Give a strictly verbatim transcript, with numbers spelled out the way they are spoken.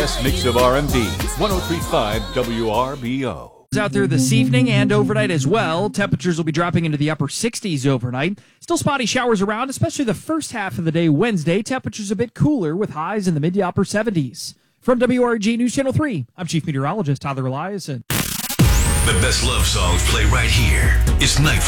best mix of R and B. one oh three point five W R B O. Out there this evening and overnight as well. Temperatures will be dropping into the upper sixties overnight. Still spotty showers around, especially the first half of the day Wednesday. Temperatures a bit cooler with highs in the mid to upper seventies. From W R G News Channel three, I'm Chief Meteorologist Tyler Eliason. The best love songs play right here. It's Night